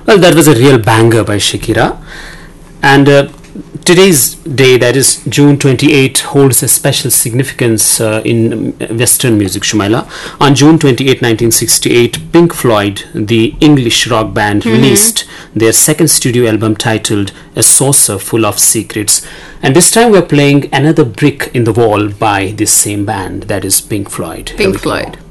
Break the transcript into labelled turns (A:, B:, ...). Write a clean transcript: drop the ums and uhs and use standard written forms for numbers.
A: Well, that was a real banger by Shakira. And today's day, that is June 28, holds a special significance in Western music, Shumaila. On June 28, 1968, Pink Floyd, the English rock band, released their second studio album titled A Saucer Full of Secrets. And this time we're playing Another Brick in the Wall by this same band, that is Pink Floyd.
B: Pink Floyd.